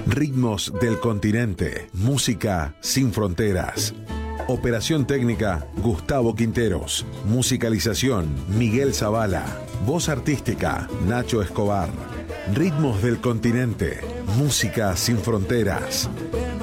Ritmos del Continente, música sin fronteras. Operación técnica, Gustavo Quinteros. Musicalización, Miguel Zavala. Voz artística, Nacho Escobar. Ritmos del Continente, música sin fronteras.